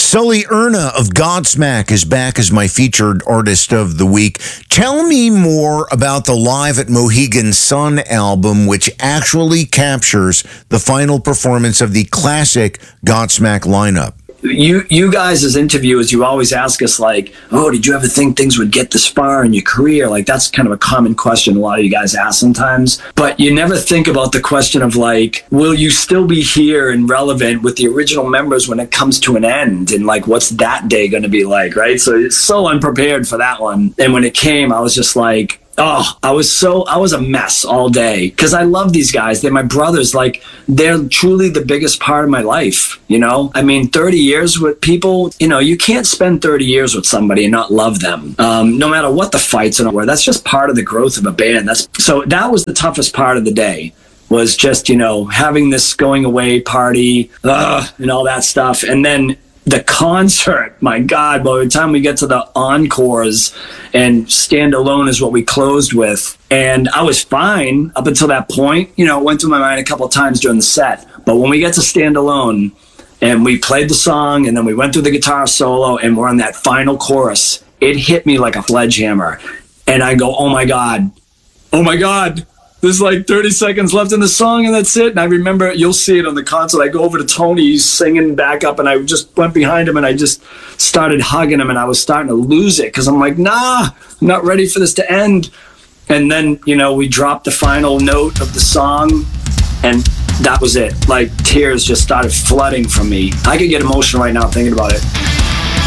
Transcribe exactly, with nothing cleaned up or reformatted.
Sully Erna of Godsmack is back as my featured artist of the week. Tell me more about the Live at Mohegan Sun album, which actually captures the final performance of the classic Godsmack lineup. You you guys as interviewers, you always ask us like, oh, did you ever think things would get this far in your career? Like, that's kind of a common question a lot of you guys ask sometimes. But you never think about the question of like, will you still be here and relevant with the original members when it comes to an end? And like, what's that day going to be like, right? So it's so unprepared for that one. And when it came, I was just like, oh, I was so, I was a mess all day because I love these guys. They're my brothers. Like, they're truly the biggest part of my life, you know? I mean, thirty years with people, you know, you can't spend thirty years with somebody and not love them. Um, no matter what the fights and all, that's just part of the growth of a band. That's so that was the toughest part of the day, was just, you know, having this going away party uh, and all that stuff. And then the concert, my God, by the time we get to the encores and Stand Alone is what we closed with. And I was fine up until that point. You know, it went through my mind a couple of times during the set. But when we get to Stand Alone and we played the song and then we went through the guitar solo and we're on that final chorus, it hit me like a sledgehammer. And I go, oh my God, oh my God. There's like thirty seconds left in the song and that's it. And I remember, you'll see it on the console, I go over to Tony, he's singing back up and I just went behind him and I just started hugging him and I was starting to lose it because I'm like, nah, I'm not ready for this to end. And then, you know, we dropped the final note of the song and that was it. Like, tears just started flooding from me. I could get emotional right now thinking about it.